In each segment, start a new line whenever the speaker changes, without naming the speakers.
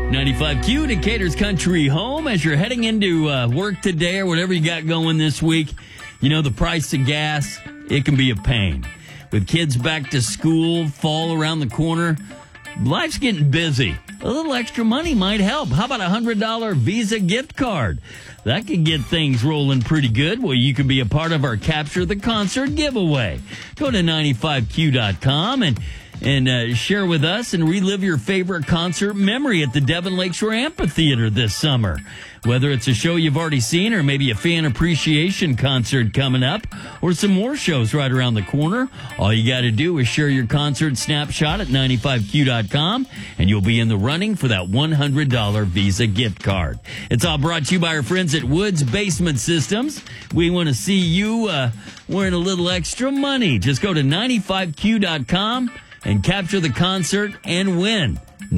95Q, Decatur's Country Home. As you're heading into work today or whatever you got going this week, you know the price of gas, it can be a pain. With kids back to school, fall around the corner, life's getting busy. A little extra money might help. How about a $100 Visa gift card? That could get things rolling pretty good. Well, you could be a part of our Capture the Concert giveaway. Go to 95q.com and share with us and relive your favorite concert memory at the Devon Lakeshore Amphitheater this summer. Whether it's a show you've already seen or maybe a fan appreciation concert coming up or some more shows right around the corner, all you got to do is share your concert snapshot at 95q.com and you'll be in the running for that $100 Visa gift card. It's all brought to you by our friends at Woods Basement Systems. We want to see you wearing a little extra money. Just go to 95q.com and capture the concert and win.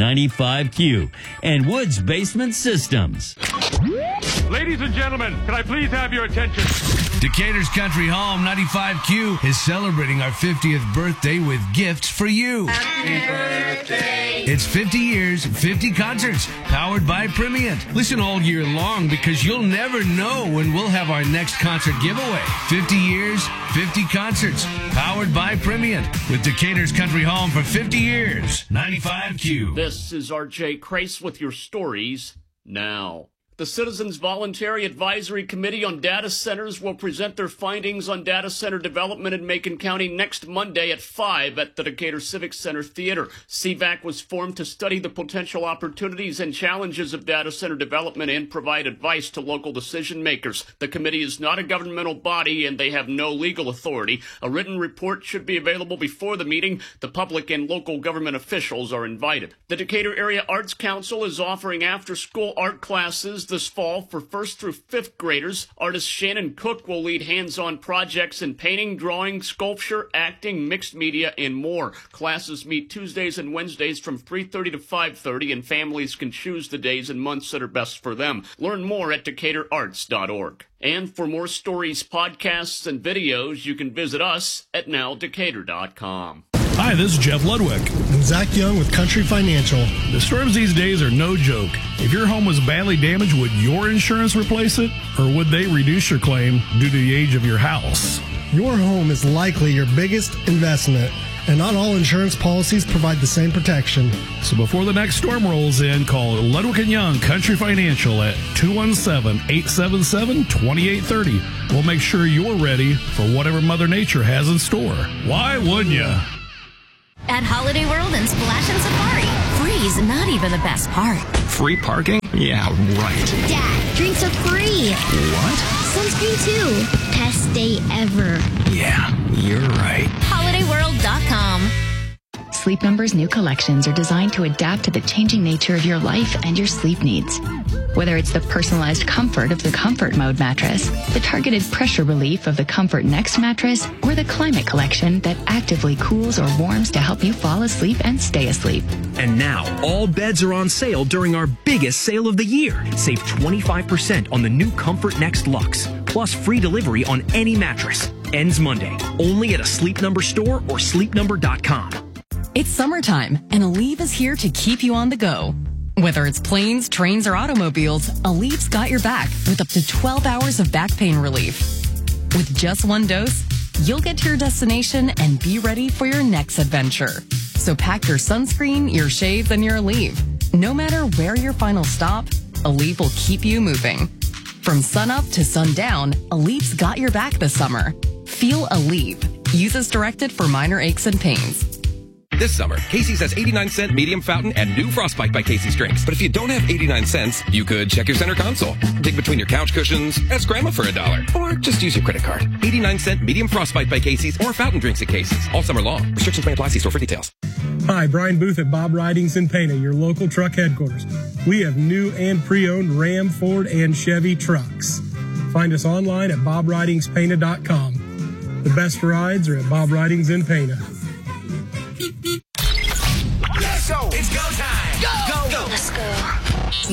95Q and Woods Basement Systems.
Ladies and gentlemen, can I please have your attention?
Decatur's Country Home 95Q is celebrating our 50th birthday with gifts for you.
Happy birthday!
It's 50 years, 50 concerts, powered by Primient. Listen all year long because you'll never know when we'll have our next concert giveaway. 50 years, 50 concerts, powered by Primient. With Decatur's Country Home for 50 years. 95Q.
This is R.J. Crace with your stories now. The Citizens Voluntary Advisory Committee on Data Centers will present their findings on data center development in Macon County next Monday at 5 at the Decatur Civic Center Theater. CVAC was formed to study the potential opportunities and challenges of data center development and provide advice to local decision makers. The committee is not a governmental body and they have no legal authority. A written report should be available before the meeting. The public and local government officials are invited. The Decatur Area Arts Council is offering after-school art classes this fall for 1st through 5th graders. Artist Shannon Cook will lead hands-on projects in painting, drawing, sculpture, acting, mixed media, and more. Classes meet Tuesdays and Wednesdays from 3:30 to 5:30, and families can choose the days and months that are best for them. Learn more at DecaturArts.org. And for more stories, podcasts, and videos, you can visit us at NowDecatur.com.
Hi, this is Jeff Ludwig.
I'm Zach Young with Country Financial.
The storms these days are no joke. If your home was badly damaged, would your insurance replace it? Or would they reduce your claim due to the age of your house?
Your home is likely your biggest investment, and not all insurance policies provide the same protection.
So before the next storm rolls in, call Ludwig & Young Country Financial at 217-877-2830. We'll make sure you're ready for whatever Mother Nature has in store. Why wouldn't you?
At Holiday World and Splash and Safari, free's not even the best part.
Free parking? Yeah, right.
Dad, drinks are free.
What?
Sunscreen too. Best day ever.
Yeah, you're right.
HolidayWorld.com.
Sleep Number's new collections are designed to adapt to the changing nature of your life and your sleep needs. Whether it's the personalized comfort of the Comfort Mode mattress, the targeted pressure relief of the Comfort Next mattress, or the Climate Collection that actively cools or warms to help you fall asleep and stay asleep.
And now, all beds are on sale during our biggest sale of the year. Save 25% on the new Comfort Next Luxe, plus free delivery on any mattress. Ends Monday, only at a Sleep Number store or sleepnumber.com.
It's summertime, and Aleve is here to keep you on the go. Whether it's planes, trains, or automobiles, Aleve's got your back with up to 12 hours of back pain relief. With just one dose, you'll get to your destination and be ready for your next adventure. So pack your sunscreen, your shades, and your Aleve. No matter where your final stop, Aleve will keep you moving. From sunup to sundown, Aleve's got your back this summer. Feel Aleve. Use as directed for minor aches and pains.
This summer, Casey's has 89-cent medium fountain and new Frostbite by Casey's drinks. But if you don't have 89 cents, you could check your center console, dig between your couch cushions, ask Grandma for $1, or just use your credit card. 89-cent medium Frostbite by Casey's or fountain drinks at Casey's all summer long. Restrictions may apply. See store for details.
Hi, Brian Booth at Bob Ridings in Pana, your local truck headquarters. We have new and pre-owned Ram, Ford, and Chevy trucks. Find us online at bobridingspana.com. The best rides are at Bob Ridings in Pana.